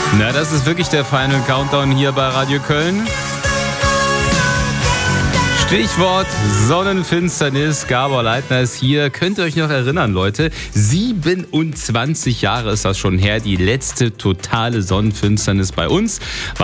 Na, das ist wirklich der Final Countdown hier bei Radio Köln. Stichwort Sonnenfinsternis. Gabor Leitner ist hier. Könnt ihr euch noch erinnern, Leute? 27 Jahre ist das schon her. Die letzte totale Sonnenfinsternis bei uns war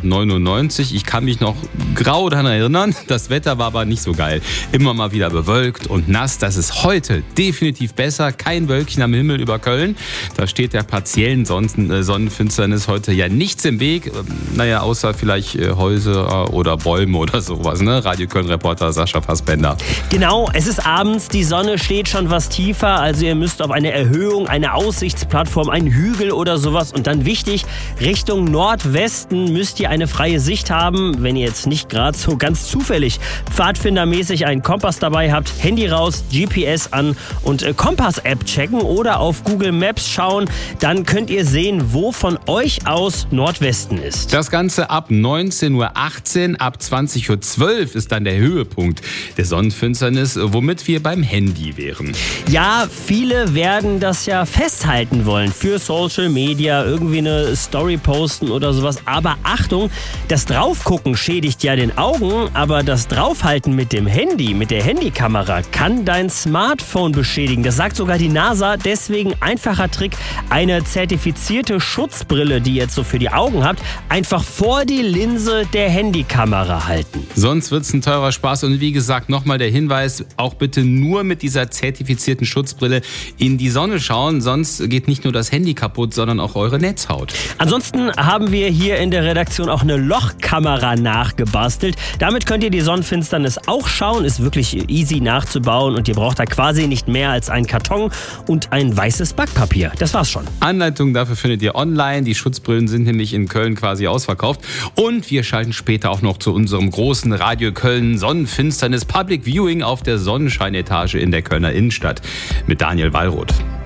1999. Ich kann mich noch grau daran erinnern. Das Wetter war aber nicht so geil. Immer mal wieder bewölkt und nass. Das ist heute definitiv besser. Kein Wölkchen am Himmel über Köln. Da steht der partiellen Sonnenfinsternis heute ja nichts im Weg. Naja, außer vielleicht Häuser oder Bäume oder sowas. Ne? Radio Köln Reporter Sascha Fassbender. Genau, es ist abends, die Sonne steht schon was tiefer, also ihr müsst auf eine Erhöhung, eine Aussichtsplattform, einen Hügel oder sowas und dann wichtig, Richtung Nordwesten müsst ihr eine freie Sicht haben, wenn ihr jetzt nicht gerade so ganz zufällig pfadfindermäßig einen Kompass dabei habt, Handy raus, GPS an und Kompass-App checken oder auf Google Maps schauen, dann könnt ihr sehen, wo von euch aus Nordwesten ist. Das Ganze ab 19.18 Uhr, ab 20.12 Uhr ist dann der Höhepunkt der Sonnenfinsternis, womit wir beim Handy wären. Ja, viele werden das ja festhalten wollen für Social Media, irgendwie eine Story posten oder sowas. Aber Achtung, das Draufgucken schädigt ja den Augen, aber das Draufhalten mit dem Handy, mit der Handykamera, kann dein Smartphone beschädigen. Das sagt sogar die NASA. Deswegen einfacher Trick, eine zertifizierte Schutzbrille, die ihr jetzt so für die Augen habt, einfach vor die Linse der Handykamera halten. Sonst wird es ein teurer Spaß und wie gesagt, nochmal der Hinweis, auch bitte nur mit dieser zertifizierten Schutzbrille in die Sonne schauen, sonst geht nicht nur das Handy kaputt, sondern auch eure Netzhaut. Ansonsten haben wir hier in der Redaktion auch eine Lochkamera nachgebastelt. Damit könnt ihr die Sonnenfinsternis auch schauen, ist wirklich easy nachzubauen und ihr braucht da quasi nicht mehr als einen Karton und ein weißes Backpapier. Das war's schon. Anleitungen dafür findet ihr online, die Schutzbrillen sind nämlich in Köln quasi ausverkauft und wir schalten später auch noch zu unserem großen Radio Köln Sonnenfinsternis Public Viewing auf der Sonnenscheinetage in der Kölner Innenstadt mit Daniel Wallroth.